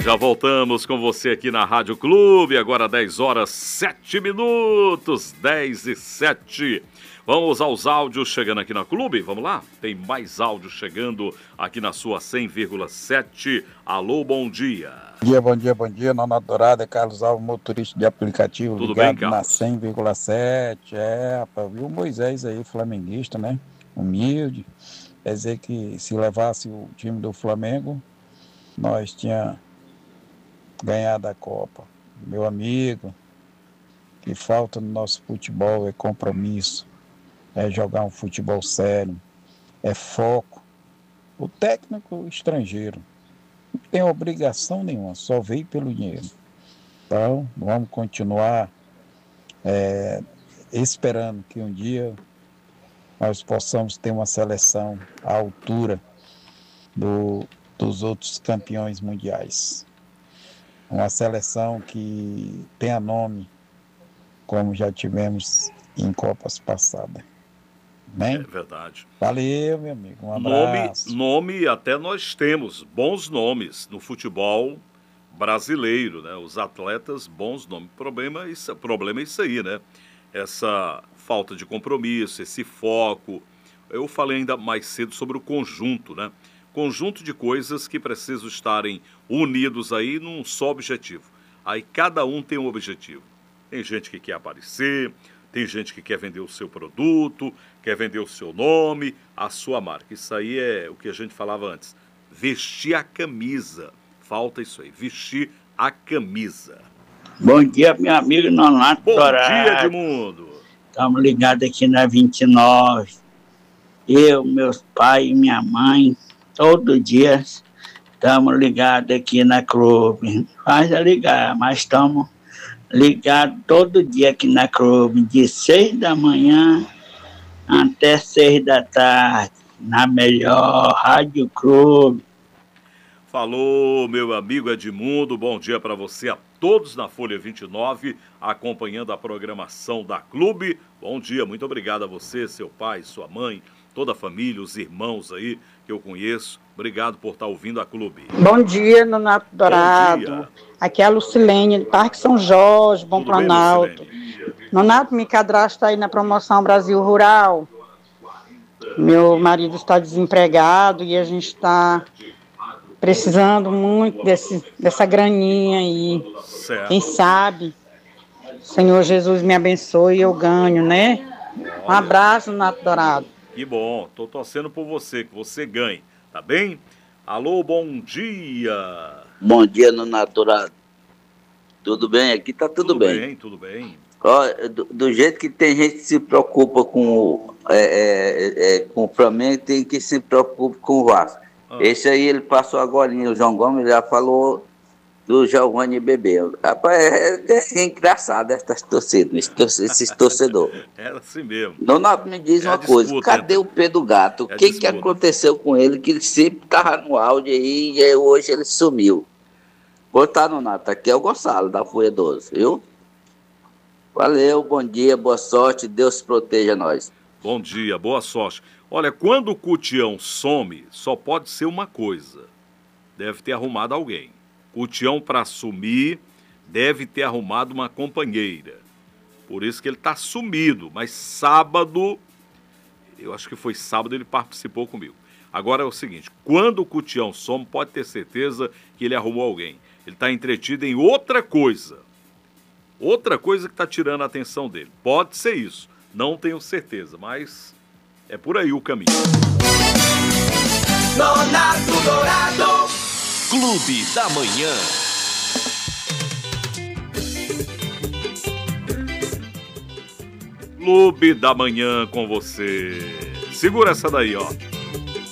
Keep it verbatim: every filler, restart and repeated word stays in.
Já voltamos com você aqui na Rádio Clube, agora dez horas, sete minutos, dez e sete. Vamos aos áudios chegando aqui na Clube, vamos lá? Tem mais áudios chegando aqui na sua cem vírgula sete. Alô, bom dia. Bom dia, bom dia, bom dia. Nonato Dourado, é Carlos Alves, motorista de aplicativo, Tudo ligado bem, Carlos? na cem vírgula sete. É, rapaz, viu o Moisés aí, flamenguista, né? Humilde. Quer dizer que se levasse o time do Flamengo, nós tinha ganhado a Copa. Meu amigo, o que falta no nosso futebol é compromisso, é jogar um futebol sério, é foco. O técnico estrangeiro não tem obrigação nenhuma, só veio pelo dinheiro. Então, vamos continuar é, esperando que um dia nós possamos ter uma seleção à altura do, dos outros campeões mundiais. Uma seleção que tenha nome, como já tivemos em Copas passadas. Né? É verdade. Valeu, meu amigo. Um Nome, abraço. nome até nós temos, bons nomes no futebol brasileiro, né? Os atletas, bons nomes. Problema é isso, problema é isso aí, né? Essa falta de compromisso, esse foco. Eu falei ainda mais cedo sobre o conjunto, né? Conjunto de coisas que precisam estarem unidos aí num só objetivo. Aí cada um tem um objetivo. Tem gente que quer aparecer, tem gente que quer vender o seu produto, quer vender o seu nome, a sua marca. Isso aí é o que a gente falava antes. Vestir a camisa. Falta isso aí, vestir a camisa. Bom dia, meu amigo Nonato Bom Dourado. dia, Edmundo. Estamos ligados aqui na vinte e nove. Eu, meus pais e minha mãe, todo dia estamos ligados aqui na Clube. Faz a ligar, mas estamos ligados todo dia aqui na Clube, de seis da manhã até seis da tarde, na melhor Rádio Clube. Falou, meu amigo Edmundo, bom dia para você, a todos na Folha vinte e nove, acompanhando a programação da Clube. Bom dia, muito obrigado a você, seu pai, sua mãe, toda a família, os irmãos aí que eu conheço. Obrigado por estar ouvindo a Clube. Bom dia, Nonato Dourado. Aqui é a Lucilene, de Parque São Jorge, Bom Planalto. Nonato, me cadastra aí na promoção Brasil Rural. Meu marido está desempregado e a gente está precisando muito desse, dessa graninha aí. Certo. Quem sabe, Senhor Jesus me abençoe e eu ganho, né? Um abraço, Nonato Dourado. Que bom, tô torcendo por você, que você ganhe, tá bem? Alô, bom dia. Bom dia, Nonato Dourado. Tudo bem? Aqui tá tudo, tudo bem. bem. Tudo bem, Ó, do, do jeito que tem gente que se preocupa com o, é, é, é, com o Flamengo, tem que se preocupa com o Vasco. Ah. Esse aí ele passou agora, o João Gomes já falou do Giovanni Bebê. Rapaz, é, é engraçado essas torcidas, esses torcedores. Era assim mesmo. Nonato, me diz é uma coisa, disputa, cadê então o Pedro Gato? O é que, que aconteceu com ele, que ele sempre estava no áudio aí e hoje ele sumiu? Botar, Nonato, aqui é o Gonçalo, da Folha doze, viu? Valeu, bom dia, boa sorte, Deus proteja nós. Bom dia, boa sorte. Olha, quando o Cutião some, só pode ser uma coisa. Deve ter arrumado alguém. Cutião, para assumir, deve ter arrumado uma companheira. Por isso que ele está sumido. Mas sábado, eu acho que foi sábado, ele participou comigo. Agora é o seguinte, quando o Cutião some, pode ter certeza que ele arrumou alguém. Ele está entretido em outra coisa. Outra coisa que está tirando a atenção dele. Pode ser isso. Não tenho certeza, mas é por aí o caminho. Nonato Dourado. Clube da Manhã. Clube da Manhã com você. Segura essa daí, ó.